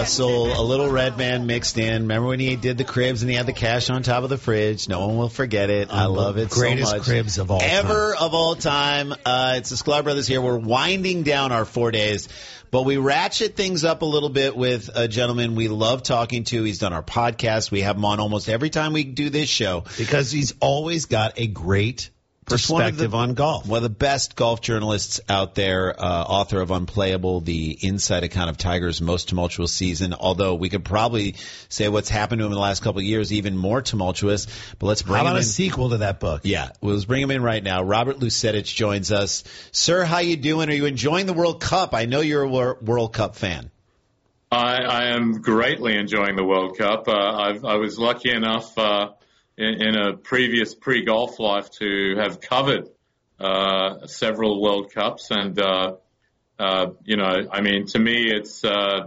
hustle, a little red man mixed in. Remember when he did the cribs and he had the cash on top of the fridge? No one will forget it. I love it so much. Greatest cribs of all time. Ever of all time. It's the Sklar Brothers here. We're winding down our 4 days, but we ratchet things up a little bit with a gentleman we love talking to. He's done our podcast. We have him on almost every time we do this show. Because he's always got a great perspective on golf. One of the best golf journalists out there, author of Unplayable, the inside account of Tiger's most tumultuous season, although we could probably say what's happened to him in the last couple of years even more tumultuous. But let's bring him in. How about a sequel to that book? Yeah, well, let's bring him in right now. Robert Lusetich joins us. Sir, how you doing? Are you enjoying the World Cup? I know you're a World Cup fan. I am greatly enjoying the World Cup. I was lucky enough in a previous pre-golf life to have covered several World Cups, and I mean, to me, it's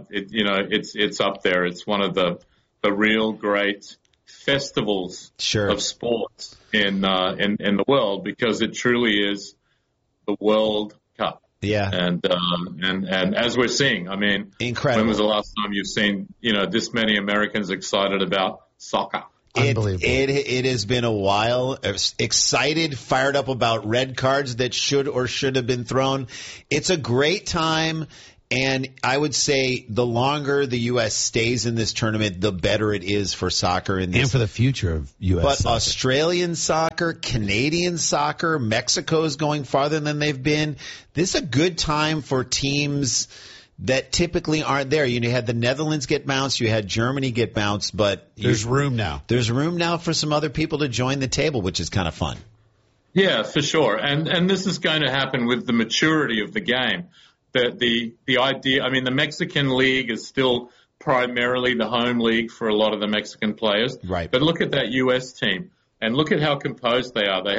up there. It's one of the real great festivals of sports in the world, because it truly is the World Cup. Yeah, and as we're seeing, I mean, incredible. When was the last time you've seen this many Americans excited about soccer? Unbelievable. It has been a while. Excited, fired up about red cards that should or should have been thrown. It's a great time, and I would say the longer the U.S. stays in this tournament, the better it is for soccer in this. And for the future of U.S. soccer. Australian soccer, Canadian soccer, Mexico's going farther than they've been. This is a good time for teams that typically aren't there. You had the Netherlands get bounced, you had Germany get bounced, but there's room now. There's room now for some other people to join the table, which is kind of fun. Yeah, for sure. And this is going to happen with the maturity of the game. The idea, I mean, the Mexican league is still primarily the home league for a lot of the Mexican players. Right. But look at that U.S. team, and look at how composed they are. They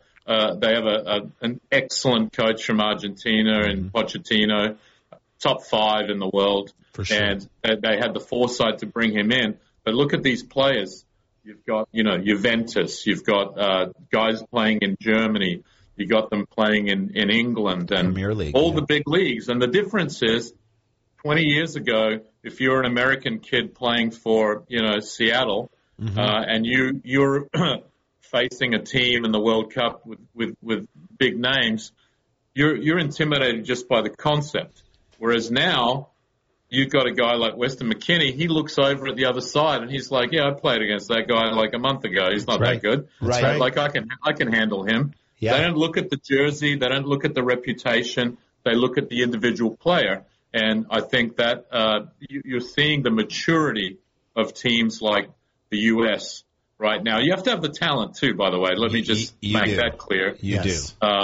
have an excellent coach from Argentina in Pochettino. Top 5 in the world, for sure. And they had the foresight to bring him in. But look at these players. You've got, Juventus. You've got guys playing in Germany. You got them playing in England and Premier League, all the big leagues. And the difference is, 20 years ago, if you're an American kid playing for, Seattle, and you're facing a team in the World Cup with big names, you're intimidated just by the concept. Whereas now, you've got a guy like Weston McKennie. He looks over at the other side and he's like, "Yeah, I played against that guy like a month ago. He's not that good. Right. Like I can handle him." Yeah. They don't look at the jersey. They don't look at the reputation. They look at the individual player. And I think that you're seeing the maturity of teams like the U.S. right now. You have to have the talent too, by the way. Let me just make that clear. You do.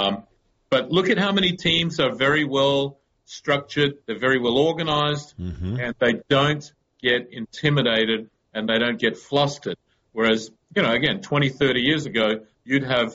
But look at how many teams are very well structured, they're very well organized, and they don't get intimidated and they don't get flustered. Whereas, again, 20, 30 years ago, you'd have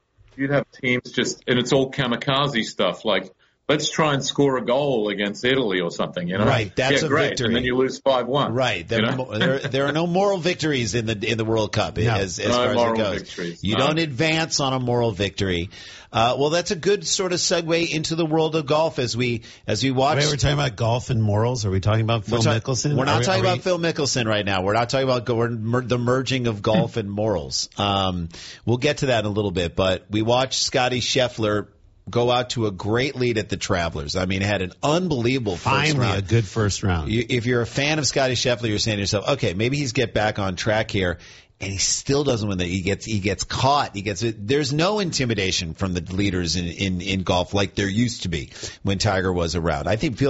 teams just, and it's all kamikaze stuff, like, let's try and score a goal against Italy or something, Right, that's a great. victory. And then you lose 5-1. Right. There are no moral victories in the World Cup as far as it goes. Victories. You don't advance on a moral victory. Well, that's a good sort of segue into the world of golf as we watch. Wait, we're talking about golf and morals. Are we talking about Phil Mickelson? We're not talking about Phil Mickelson right now. We're not talking about the merging of golf and morals. We'll get to that in a little bit, but we watched Scottie Scheffler go out to a great lead at the Travelers. I mean, had an unbelievable first round. A good first round. If you're a fan of Scottie Scheffler, you're saying to yourself, okay, maybe he's get back on track here. And he still doesn't win that. He gets caught. There's no intimidation from the leaders in golf like there used to be when Tiger was around.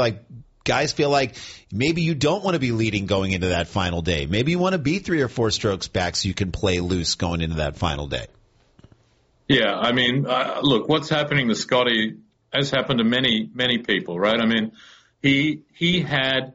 Guys feel like maybe you don't want to be leading going into that final day. Maybe you want to be 3 or 4 strokes back so you can play loose going into that final day. Yeah, I mean, look, what's happening to Scotty has happened to many, many people, right? I mean, he had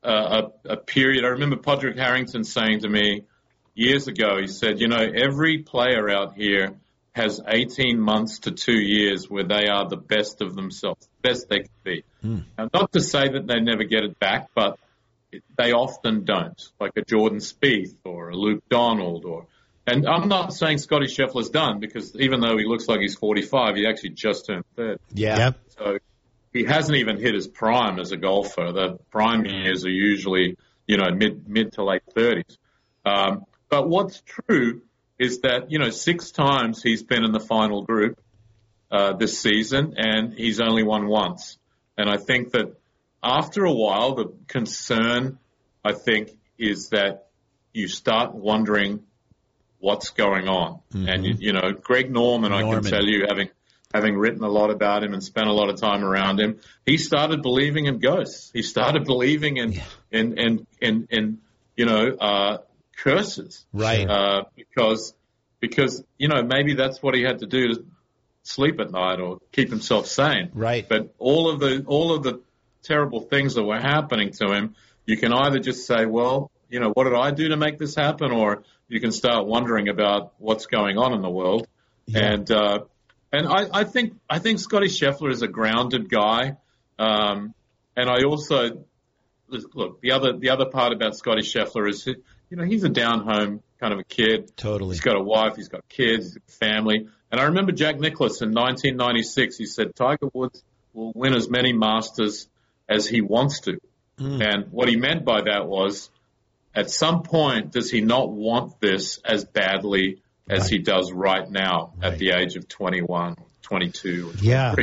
a period. I remember Padraig Harrington saying to me years ago, he said, every player out here has 18 months to 2 years where they are the best of themselves, best they can be. Now, not to say that they never get it back, but they often don't, like a Jordan Spieth or a Luke Donald and I'm not saying Scottie Scheffler's done, because even though he looks like he's 45, he actually just turned 30. Yeah. Yep. So he hasn't even hit his prime as a golfer. The prime years are usually mid to late 30s. But what's true is that, 6 times he's been in the final group this season, and he's only won once. And I think that after a while, the concern, I think, is that you start wondering what's going on. Mm-hmm. And, Greg Norman, I can tell you, having written a lot about him and spent a lot of time around him, he started believing in ghosts. He started believing in curses. Right. Because maybe that's what he had to do to sleep at night or keep himself sane. Right. But all of the terrible things that were happening to him, you can either just say, well, what did I do to make this happen? Or you can start wondering about what's going on in the world. Yeah. And I think Scottie Scheffler is a grounded guy. And I also look, the other part about Scottie Scheffler is, he's a down home kind of a kid. Totally. He's got a wife, he's got kids, he's got a family. And I remember Jack Nicklaus in 1996, he said Tiger Woods will win as many Masters as he wants to. And what he meant by that was, at some point, does he not want this as badly as he does right now at the age of 21, 22, or 23? Yeah.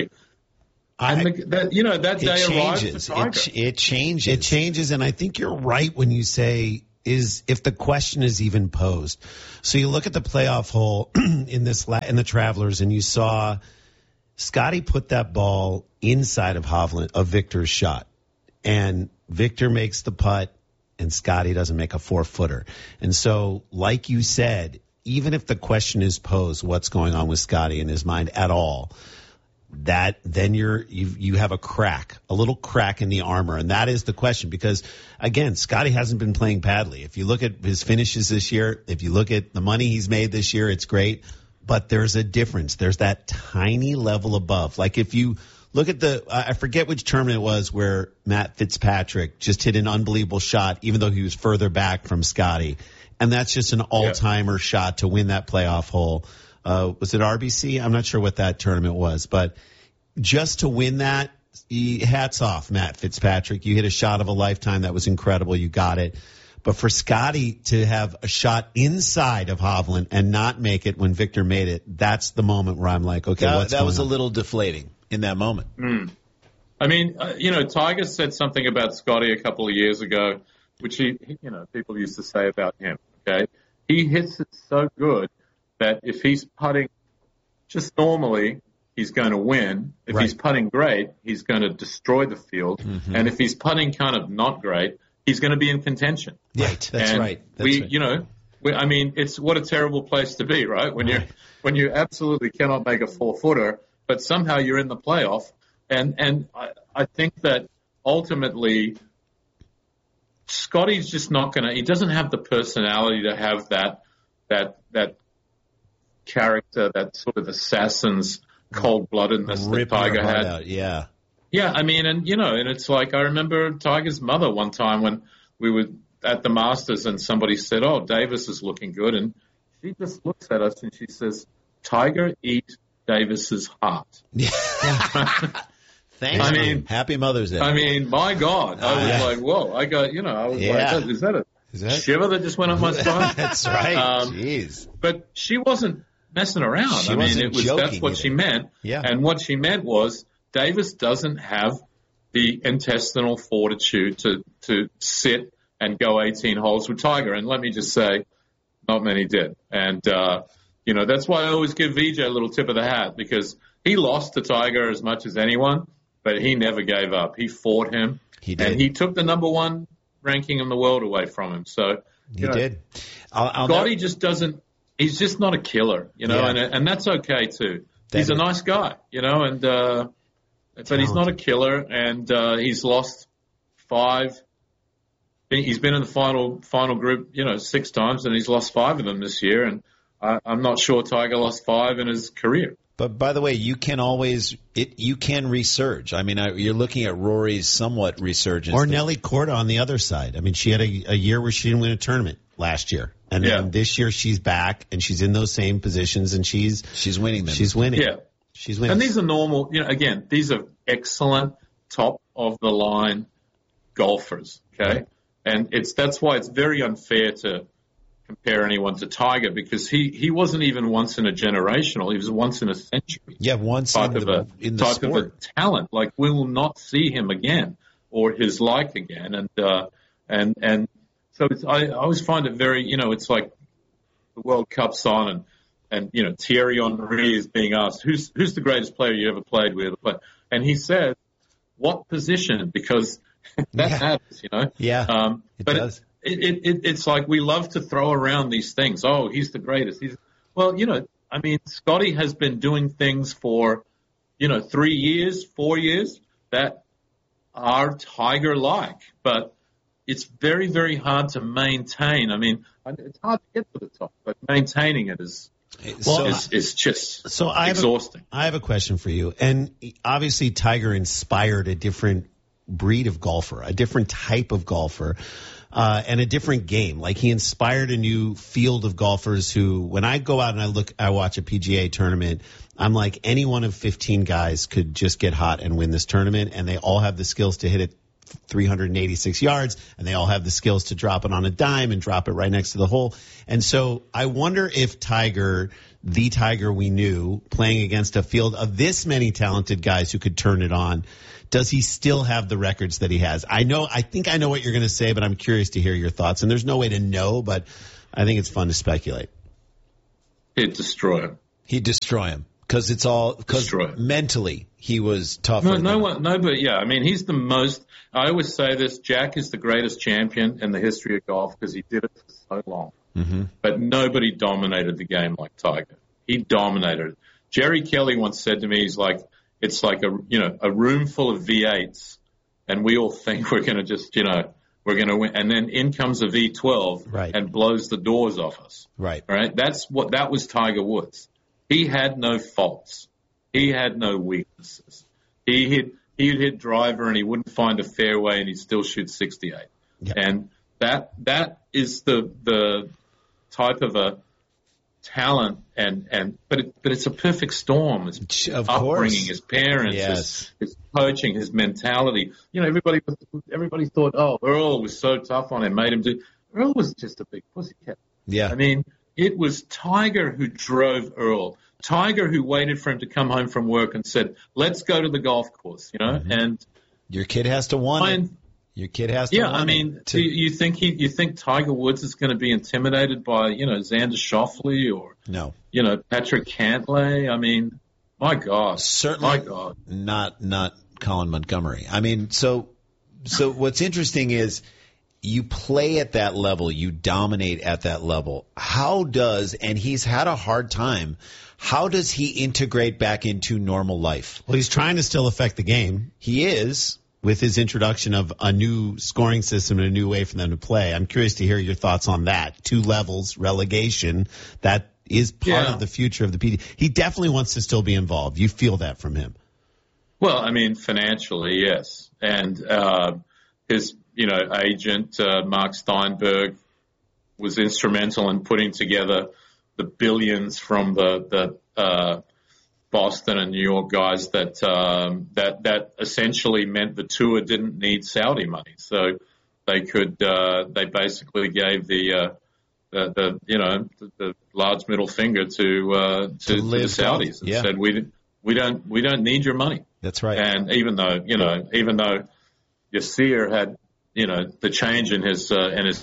That day arrives for Tiger. It changes. It changes, and I think you're right when you say is if the question is even posed. So you look at the playoff hole in the Travelers, and you saw Scotty put that ball inside of Victor's shot, and Victor makes the putt, and Scotty doesn't make a 4-footer. And so, like you said, even if the question is posed, what's going on with Scotty in his mind at all, that then you have a little crack in the armor, and that is the question. Because again, Scotty hasn't been playing badly. If you look at his finishes this year, if you look at the money he's made this year, it's great. But there's a difference. There's that tiny level above. Like if you look at I forget which tournament it was where Matt Fitzpatrick just hit an unbelievable shot, even though he was further back from Scotty, and that's just an all-timer shot to win that playoff hole. Was it RBC? I'm not sure what that tournament was, but just to win that, hats off, Matt Fitzpatrick. You hit a shot of a lifetime. That was incredible. You got it. But for Scotty to have a shot inside of Hovland and not make it when Victor made it, that's the moment where I'm like, okay, what's going on? That was a little deflating in that moment. I mean, Tiger said something about Scotty a couple of years ago, which people used to say about him. Okay, he hits it so good that if he's putting just normally, he's going to win. If he's putting great, he's going to destroy the field. Mm-hmm. And if he's putting kind of not great, he's going to be in contention. Right. That's right. I mean, it's what a terrible place to be, right? When you absolutely cannot make a 4-footer, but somehow you're in the playoff. And I think that ultimately Scotty's just not going to, he doesn't have the personality to have that character, that sort of assassin's cold-bloodedness that Tiger had. Out. Yeah. Yeah, I mean, and it's like I remember Tiger's mother one time when we were at the Masters and somebody said, "Oh, Davis is looking good," and she just looks at us and she says, "Tiger, eat Davis's heart." Yeah. Thanks. I mean, happy Mother's Day. I mean, my God, I was like, "Whoa!" I was like, "Is that a shiver that just went up my spine?" That's right. Jeez. But she wasn't messing around. That's what she meant. Yeah. And what she meant was, Davis doesn't have the intestinal fortitude to sit and go 18 holes with Tiger. And let me just say, not many did. And, that's why I always give Vijay a little tip of the hat, because he lost to Tiger as much as anyone, but he never gave up. He fought him. He did. And he took the number 1 ranking in the world away from him. So he did. Scotty just doesn't, he's just not a killer, and that's okay too. He's a nice guy, but he's not a killer, and he's lost 5. He's been in the final group, 6 times, and he's lost 5 of them this year. And I'm not sure Tiger lost 5 in his career. But by the way, you can resurge. I mean, you're looking at Rory's somewhat resurgence. Or Nelly Korda on the other side. I mean, she had a year where she didn't win a tournament last year. And then this year she's back, and she's in those same positions, and she's winning them. She's winning. Yeah. She's winning. And these are normal, these are excellent top-of-the-line golfers, okay? And that's why it's very unfair to compare anyone to Tiger, because he wasn't even once in a generational. He was once in a century. Yeah, once type in the type sport. of a talent. Like, we will not see him again or his like again. And so I always find it very, it's like the World Cup's on and Thierry Henry is being asked, who's the greatest player you ever played with? And he said, what position? Because that matters, Yeah, it does. It's like we love to throw around these things. Oh, he's the greatest. Scotty has been doing things for, 3 years, 4 years that are Tiger-like, but it's very, very hard to maintain. I mean, it's hard to get to the top, but maintaining it is just exhausting. I have a question for you. And obviously Tiger inspired a different breed of golfer, a different type of golfer. And a different game. Like, he inspired a new field of golfers who, when I go out and I watch a PGA tournament, I'm like, any one of 15 guys could just get hot and win this tournament, and they all have the skills to hit it 386 yards, and they all have the skills to drop it on a dime and drop it right next to the hole. And so I wonder if Tiger, the Tiger we knew, playing against a field of this many talented guys who could turn it on, does he still have the records that he has? I think I know what you're going to say, but I'm curious to hear your thoughts. And there's no way to know, but I think it's fun to speculate. He'd destroy him. Because mentally he was tougher. I mean, he's the most. I always say this: Jack is the greatest champion in the history of golf because he did it for so long. Mm-hmm. But nobody dominated the game like Tiger. He dominated it. Jerry Kelly once said to me, he's like, it's like a room full of V8s, and we all think we're going to just, we're going to win. And then in comes a V12 right, and blows the doors off us. Right. Right. That was Tiger Woods. He had no faults. He had no weaknesses. He'd hit driver and he wouldn't find a fairway and he'd still shoot 68. Yep. And that is the type of a talent but it's a perfect storm. His upbringing, his parents, his coaching, his mentality. Everybody thought, oh, Earl was so tough on him, made him do. Earl was just a big pussycat. Yeah. I mean, it was Tiger who drove Earl. Tiger who waited for him to come home from work and said, let's go to the golf course, Mm-hmm. and your kid has to want it. Your kid has to. Yeah, I mean, you think Tiger Woods is going to be intimidated by Xander Schauffele or no, Patrick Cantlay? I mean, my God, certainly, my God, not Colin Montgomery. I mean, so what's interesting is you play at that level, you dominate at that level. And he's had a hard time. How does he integrate back into normal life? Well, he's trying to still affect the game. He is. With his introduction of a new scoring system and a new way for them to play. I'm curious to hear your thoughts on that. 2 levels, relegation, that is part of the future of the PGA. He definitely wants to still be involved. You feel that from him. Well, I mean, financially, yes. And his, agent, Mark Steinberg, was instrumental in putting together the billions from the Boston and New York guys that essentially meant the tour didn't need Saudi money, so they basically gave the large middle finger to the Saudis and said we don't need your money. That's right. And even though Yasir had the change in his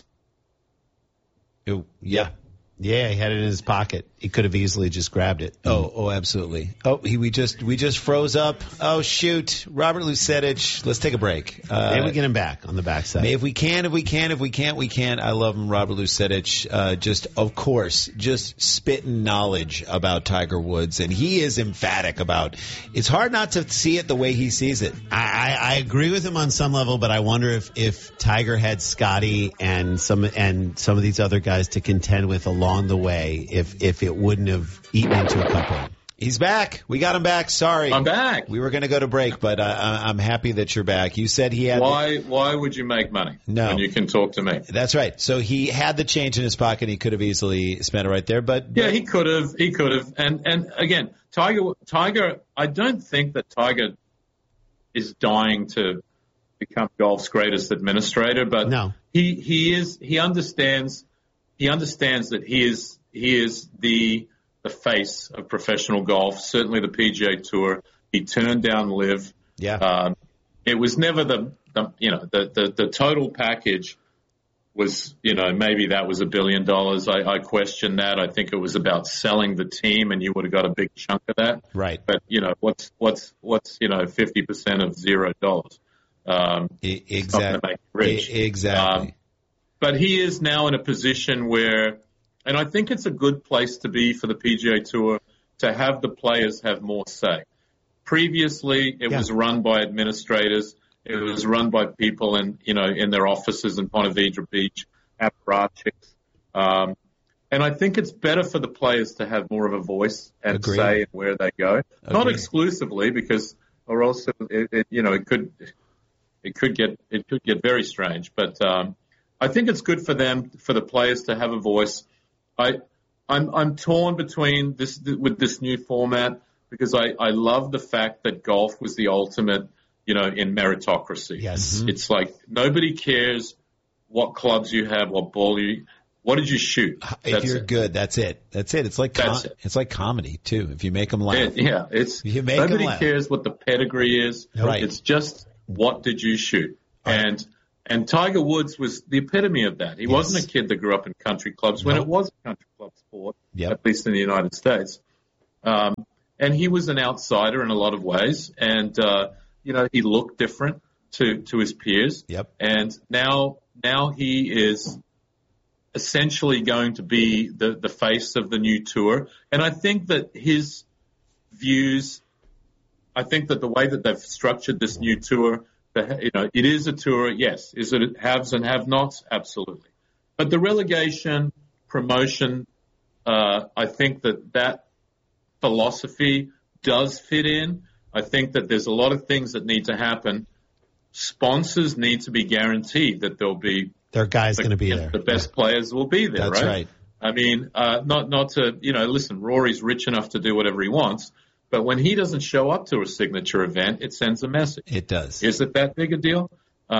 Yeah, he had it in his pocket. He could have easily just grabbed it. Oh, absolutely. Oh, we just froze up. Oh, shoot. Robert Lucetich. Let's take a break. Maybe we get him back on the backside. If we can't. We can't. I love him, Robert Lucetich. Just spitting knowledge about Tiger Woods, and he is emphatic about. It's hard not to see it the way he sees it. I agree with him on some level, but I wonder if Tiger had Scotty and some of these other guys to contend with along the way, if it wouldn't have eaten into a couple. He's back. We got him back. Sorry. I'm back. We were going to go to break, but I'm happy that you're back. You said he had... Why would you make money when you can talk to me? That's right. So he had the change in his pocket. He could have easily spent it right there, but... Yeah, he could have. And again, Tiger, I don't think that Tiger is dying to become golf's greatest administrator, but No. he understands that he is the face of professional golf. Certainly the PGA Tour. He turned down LIV. Yeah. It was never the total package was, maybe that was $1 billion. I question that. I think it was about selling the team, and you would have got a big chunk of that. Right. But what's 50% of $0? Exactly. It's not going to make you rich. Exactly. But he is now in a position where, and I think it's a good place to be for the PGA Tour to have the players have more say. Previously, it was run by administrators. It was run by people in their offices in Ponte Vedra Beach, apparatchiks. And I think it's better for the players to have more of a voice and say in where they go. Not exclusively, because, or else it could get very strange. But I think it's good for the players to have a voice. I'm torn between with this new format, because I love the fact that golf was the ultimate, in meritocracy. Yes. It's like nobody cares what clubs you have, what did you shoot? If you're good, that's it. It's like it's like comedy too. If you make them laugh. Nobody cares what the pedigree is. Right. It's just what did you shoot? Right. And Tiger Woods was the epitome of that. He wasn't a kid that grew up in country clubs when it was a country club sport, at least in the United States. And he was an outsider in a lot of ways, and he looked different to his peers. Yep. And now he is essentially going to be the face of the new tour. And I think that his views, I think that the way that they've structured this new tour, it is a tour, yes. Is it haves and have-nots? Absolutely. But the relegation, promotion, I think that philosophy does fit in. I think that there's a lot of things that need to happen. Sponsors need to be guaranteed that there'll be their guy's going to be there. The best players will be there, That's right. I mean, not to, listen, Rory's rich enough to do whatever he wants, but when he doesn't show up to a signature event, it sends a message. It does. Is it that big a deal?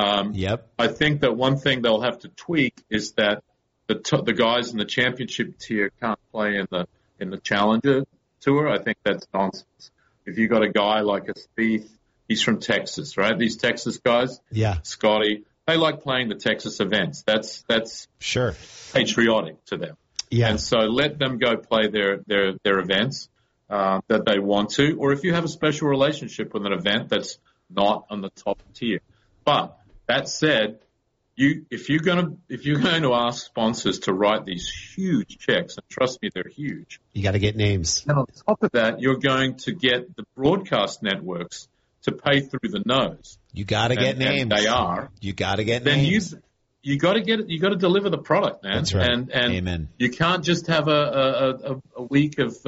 Yep. I think that one thing they'll have to tweak is that the guys in the championship tier can't play in the Challenger Tour. I think that's nonsense. If you got a guy like a Spieth, he's from Texas, right? These Texas guys, Scotty, they like playing the Texas events. That's sure patriotic to them. Yeah. And so let them go play their events that they want to, or if you have a special relationship with an event that's not on the top tier. But that said, if you're going to ask sponsors to write these huge checks, and trust me, they're huge. You got to get names. And on top of that, you're going to get the broadcast networks to pay through the nose. You got to get names. And they are. You got to get then names. You got to deliver the product, man. That's right. And Amen. You can't just have a week of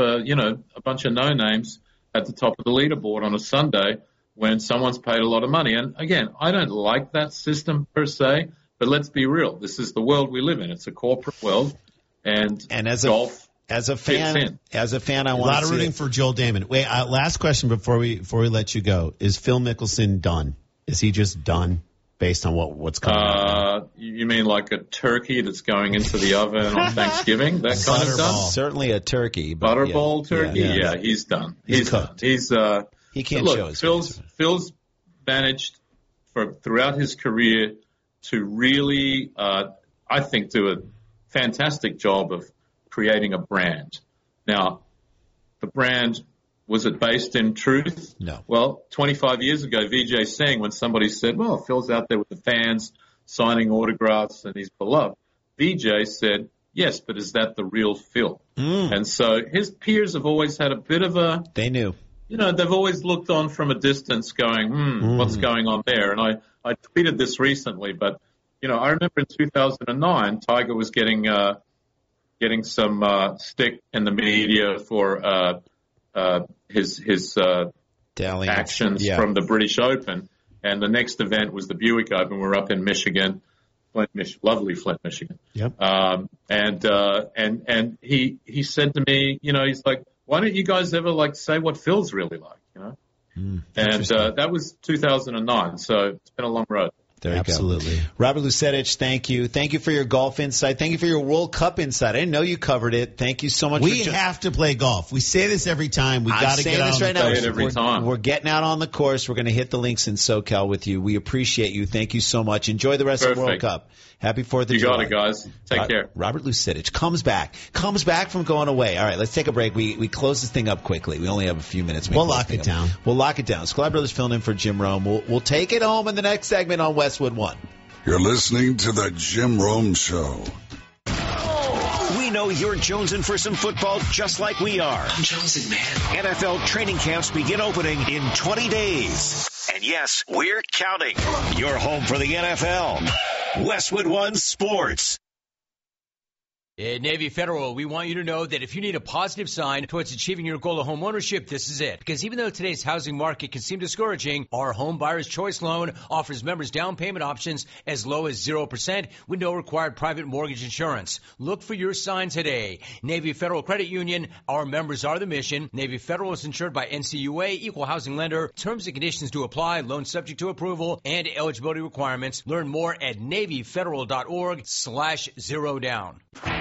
a bunch of no names at the top of the leaderboard on a Sunday when someone's paid a lot of money. And again, I don't like that system per se, but let's be real. This is the world we live in. It's a corporate world, and as golf. As a fan, I want a lot of rooting for Joel Damon. Wait, last question before we let you go: is Phil Mickelson done? Is he just done based on what's coming up? You mean like a turkey that's going into the oven on Thanksgiving? That kind of stuff? Certainly a turkey. But Butterball turkey? Yeah, he's done. He's cooked. Done. He can't look, show his Phil's managed throughout his career to really, I think, do a fantastic job of creating a brand. Now, the brand, was it based in truth? No. Well, 25 years ago, Vijay Singh, when somebody said, well, Phil's out there with the fans signing autographs and he's beloved, Vijay said, yes, but is that the real Phil? And so his peers have always had a bit of a... They knew. They've always looked on from a distance going, what's going on there? And I tweeted this recently, but, I remember in 2009, Tiger was getting some stick in the media for his actions from the British Open, and the next event was the Buick Open. We're up in Michigan, lovely Flint, Michigan. Yep. And he said to me, he's like, why don't you guys ever say what Phil's really like? And that was 2009, so it's been a long road. There you Absolutely. go. Robert Lucetich, thank you. Thank you for your golf insight. Thank you for your World Cup insight. I didn't know you covered it. Thank you so much. We have to play golf. We say this every time. We got to get out on the course. Every time. We're getting out on the course. We're going to hit the links in SoCal with you. We appreciate you. Thank you so much. Enjoy the rest of the World Cup. Happy 4th of July. You got it, guys. Take care. Robert Lucetich comes back from going away. All right, let's take a break. We close this thing up quickly. We only have a few minutes. We'll lock it down. We'll lock it down. Sklar Brothers filling in for Jim Rome. We'll take it home in the next segment on Westwood One. You're listening to the Jim Rome Show. We know you're jonesing for some football just like we are. I'm jonesing, man. NFL training camps begin opening in 20 days. And yes, we're counting. You're home for the NFL. Westwood One Sports. At Navy Federal, we want you to know that if you need a positive sign towards achieving your goal of home ownership, this is it. Because even though today's housing market can seem discouraging, our Home Buyer's Choice Loan offers members down payment options as low as 0% with no required private mortgage insurance. Look for your sign today. Navy Federal Credit Union, our members are the mission. Navy Federal is insured by NCUA, equal housing lender. Terms and conditions do apply. Loan subject to approval and eligibility requirements. Learn more at NavyFederal.org/0down.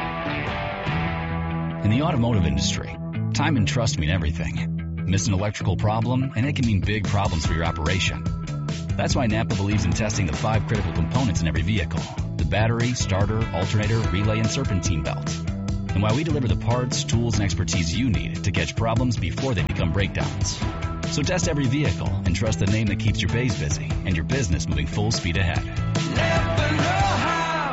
In the automotive industry, time and trust mean everything. Miss an electrical problem, and it can mean big problems for your operation. That's why Napa believes in testing the 5 critical components in every vehicle: the battery, starter, alternator, relay, and serpentine belt. And why we deliver the parts, tools, and expertise you need to catch problems before they become breakdowns. So test every vehicle and trust the name that keeps your bays busy and your business moving full speed ahead. Never know how.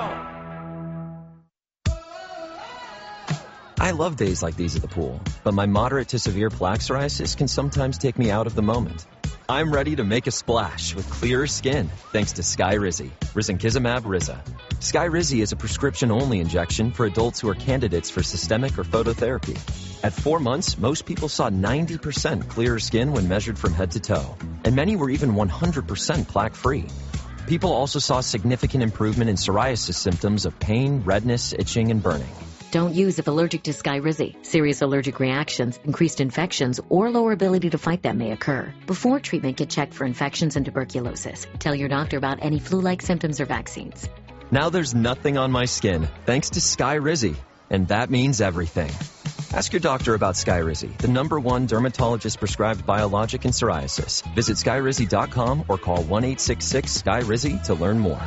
I love days like these at the pool, but my moderate to severe plaque psoriasis can sometimes take me out of the moment. I'm ready to make a splash with clearer skin thanks to Skyrizi, risankizumab Riza. Skyrizi is a prescription-only injection for adults who are candidates for systemic or phototherapy. At 4 months, most people saw 90% clearer skin when measured from head to toe, and many were even 100% plaque-free. People also saw significant improvement in psoriasis symptoms of pain, redness, itching, and burning. Don't use if allergic to Skyrizi. Serious allergic reactions, increased infections, or lower ability to fight them may occur. Before treatment, get checked for infections and tuberculosis. Tell your doctor about any flu-like symptoms or vaccines. Now there's nothing on my skin thanks to Skyrizi, and that means everything. Ask your doctor about Skyrizi, the #1 dermatologist-prescribed biologic in psoriasis. Visit Skyrizi.com or call 1-866-SKYRIZI to learn more.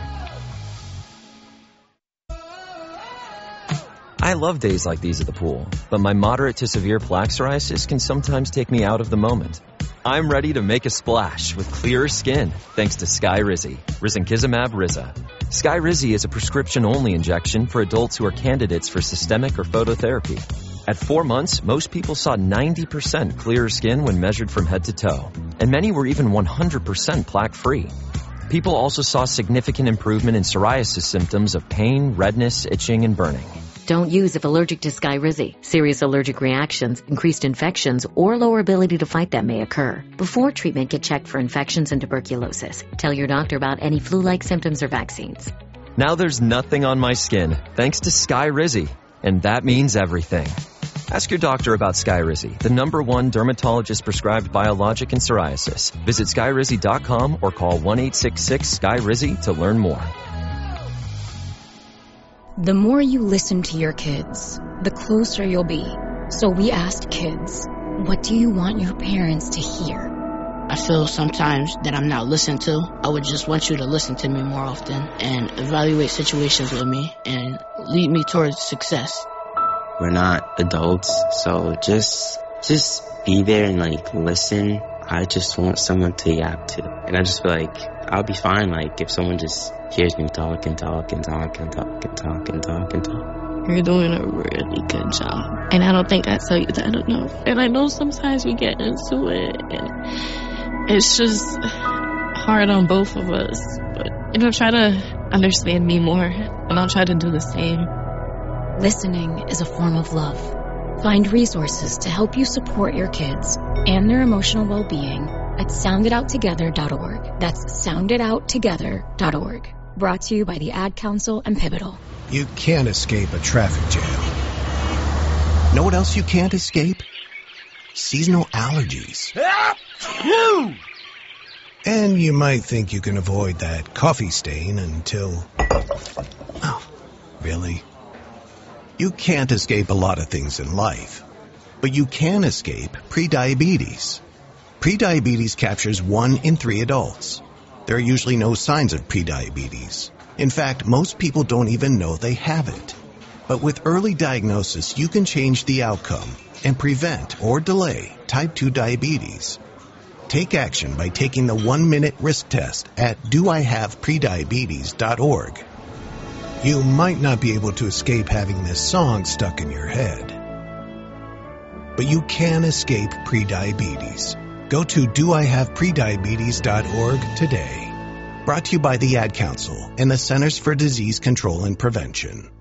I love days like these at the pool, but my moderate to severe plaque psoriasis can sometimes take me out of the moment. I'm ready to make a splash with clearer skin thanks to Skyrizi, risankizumab Riza. Skyrizi is a prescription-only injection for adults who are candidates for systemic or phototherapy. At 4 months, most people saw 90% clearer skin when measured from head to toe, and many were even 100% plaque-free. People also saw significant improvement in psoriasis symptoms of pain, redness, itching, and burning. Don't use if allergic to Skyrizi. Serious allergic reactions, increased infections, or lower ability to fight them may occur. Before treatment, get checked for infections and tuberculosis. Tell your doctor about any flu-like symptoms or vaccines. Now there's nothing on my skin thanks to Skyrizi, and that means everything. Ask your doctor about Skyrizi, the #1 dermatologist-prescribed biologic in psoriasis. Visit Skyrizi.com or call 1-866-SKYRIZI to learn more. The more you listen to your kids, the closer you'll be. So we asked kids, what do you want your parents to hear? I feel sometimes that I'm not listened to. I would just want you to listen to me more often and evaluate situations with me and lead me towards success. We're not adults, so just be there and listen. I just want someone to yap to. And I just feel like I'll be fine if someone just hears me talk and talk and talk and talk and talk and talk and talk. You're doing a really good job. And I don't think I tell you that enough. And I know sometimes we get into it and it's just hard on both of us. But try to understand me more and I'll try to do the same. Listening is a form of love. Find resources to help you support your kids and their emotional well-being at sounditouttogether.org. That's sounditouttogether.org. Brought to you by the Ad Council and Pivotal. You can't escape a traffic jam. Know what else you can't escape? seasonal allergies. Achoo! And you might think you can avoid that coffee stain until... Oh, really? You can't escape a lot of things in life, but you can escape prediabetes. Prediabetes captures 1 in 3 adults. There are usually no signs of prediabetes. In fact, most people don't even know they have it. But with early diagnosis, you can change the outcome and prevent or delay type 2 diabetes. Take action by taking the 1-minute risk test at doihaveprediabetes.org. You might not be able to escape having this song stuck in your head, but you can escape prediabetes. Go to doihaveprediabetes.org today. Brought to you by the Ad Council and the Centers for Disease Control and Prevention.